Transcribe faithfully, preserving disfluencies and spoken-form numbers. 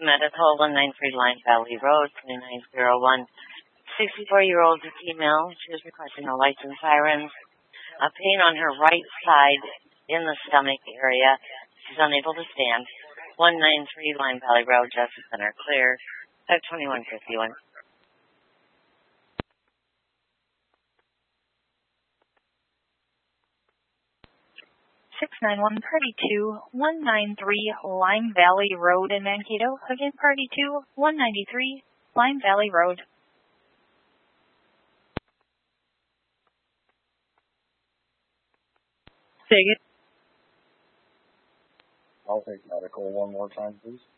Medical, one ninety-three Lime Valley Road, two nine zero one. sixty-four-year-old female. She was requesting a lights and sirens. A pain on her right side in the stomach area. She's unable to stand. one ninety-three Lime Valley Road, Justice Center, clear. five twenty-one fifty-one. six nine one, Party two, one ninety-three Lime Valley Road in Mankato. Again, Party two, one ninety-three Lime Valley Road. Say it. I'll take medical one more time, please.